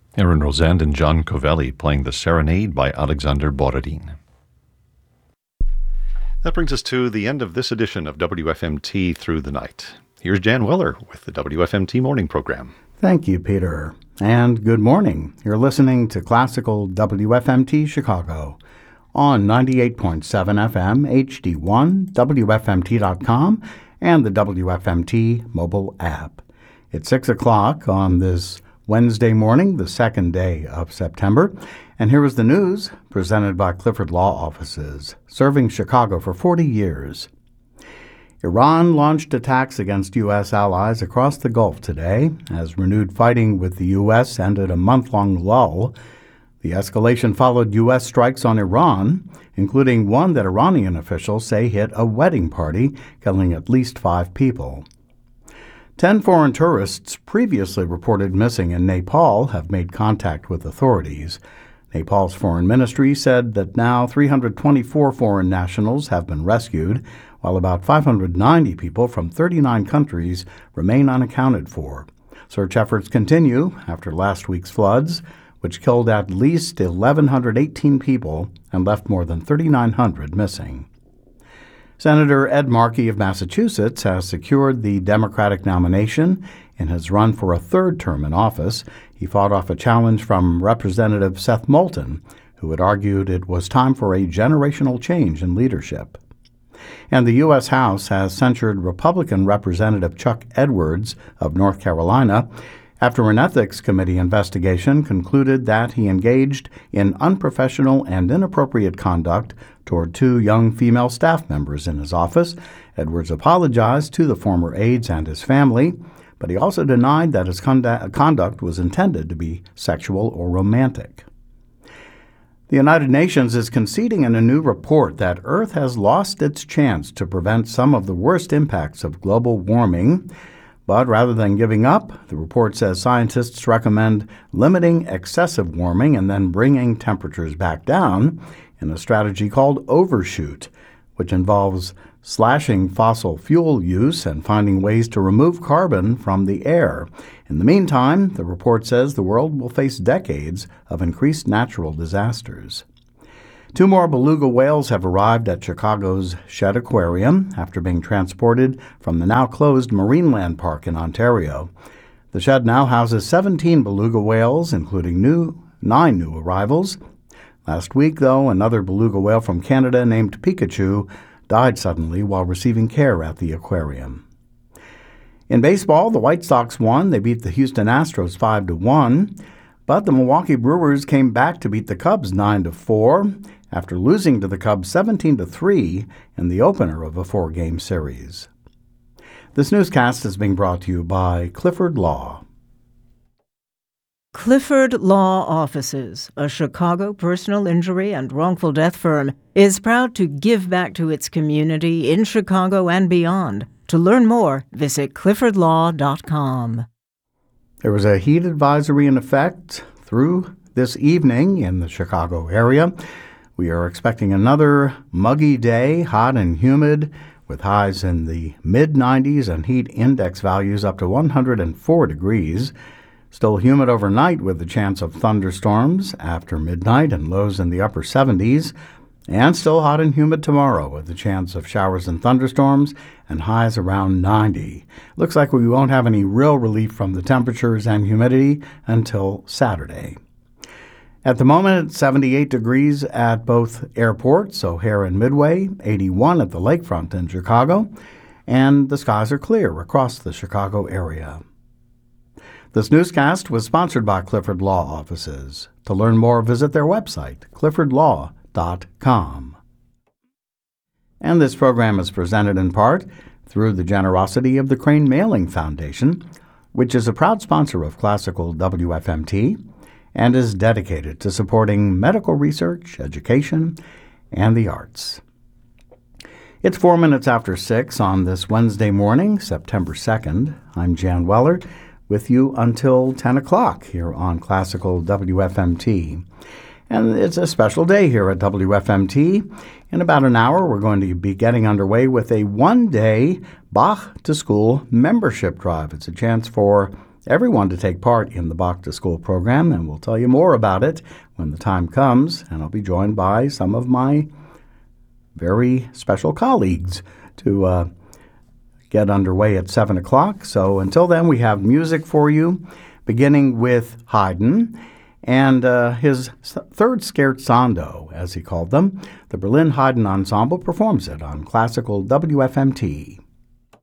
Aaron Rosand and John Covelli playing the Serenade by Alexander Borodin. That brings us to the end of this edition of WFMT Through the Night. Here's Jan Weller with the WFMT Morning Program. Thank you, Peter. And good morning. You're listening to Classical WFMT Chicago on 98.7 FM, HD1, WFMT.com, and the WFMT mobile app. It's 6 o'clock on this Wednesday morning, the second day of September, and here is the news presented by Clifford Law Offices, serving Chicago for 40 years. Iran launched attacks against U.S. allies across the Gulf today, as renewed fighting with the U.S. ended a month-long lull. The escalation followed U.S. strikes on Iran, including one that Iranian officials say hit a wedding party, killing at least 5 people. 10 foreign tourists previously reported missing in Nepal have made contact with authorities. Nepal's foreign ministry said that now 324 foreign nationals have been rescued, while about 590 people from 39 countries remain unaccounted for. Search efforts continue after last week's floods, which killed at least 1,118 people and left more than 3,900 missing. Senator Ed Markey of Massachusetts has secured the Democratic nomination in his run for a third term in office. He fought off a challenge from Representative Seth Moulton, who had argued it was time for a generational change in leadership. And the U.S. House has censured Republican Representative Chuck Edwards of North Carolina after an ethics committee investigation concluded that he engaged in unprofessional and inappropriate conduct toward 2 young female staff members in his office. Edwards apologized to the former aides and his family, but he also denied that his conduct was intended to be sexual or romantic. The United Nations is conceding in a new report that Earth has lost its chance to prevent some of the worst impacts of global warming. But rather than giving up, the report says scientists recommend limiting excessive warming and then bringing temperatures back down in a strategy called Overshoot, which involves slashing fossil fuel use and finding ways to remove carbon from the air. In the meantime, the report says the world will face decades of increased natural disasters. 2 more beluga whales have arrived at Chicago's Shedd Aquarium after being transported from the now-closed Marineland Park in Ontario. The Shedd now houses 17 beluga whales, including 9 new arrivals. Last week, though, another beluga whale from Canada named Pikachu died suddenly while receiving care at the aquarium. In baseball, the White Sox won. They beat the Houston Astros 5-1. But the Milwaukee Brewers came back to beat the Cubs 9-4 after losing to the Cubs 17-3 in the opener of a 4-game series. This newscast is being brought to you by Clifford Law. Clifford Law Offices, a Chicago personal injury and wrongful death firm, is proud to give back to its community in Chicago and beyond. To learn more, visit cliffordlaw.com. There was a heat advisory in effect through this evening in the Chicago area. We are expecting another muggy day, hot and humid, with highs in the mid-90s and heat index values up to 104 degrees. Still humid overnight with the chance of thunderstorms after midnight and lows in the upper 70s. And still hot and humid tomorrow with the chance of showers and thunderstorms and highs around 90. Looks like we won't have any real relief from the temperatures and humidity until Saturday. At the moment, it's 78 degrees at both airports, O'Hare and Midway, 81 at the lakefront in Chicago, and the skies are clear across the Chicago area. This newscast was sponsored by Clifford Law Offices. To learn more, visit their website, cliffordlaw.com. And this program is presented in part through the generosity of the Crane Mailing Foundation, which is a proud sponsor of Classical WFMT and is dedicated to supporting medical research, education, and the arts. It's 4 minutes after 6 on this Wednesday morning, September 2nd. I'm Jan Weller, with you until 10 o'clock here on Classical WFMT. And it's a special day here at WFMT. In about an hour, we're going to be getting underway with a one-day Bach to School membership drive. It's a chance for everyone to take part in the Back to School program, and we'll tell you more about it when the time comes. And I'll be joined by some of my very special colleagues to get underway at 7 o'clock. So until then, we have music for you, beginning with Haydn and his third scherzando, as he called them. The Berlin Haydn Ensemble performs it on Classical WFMT.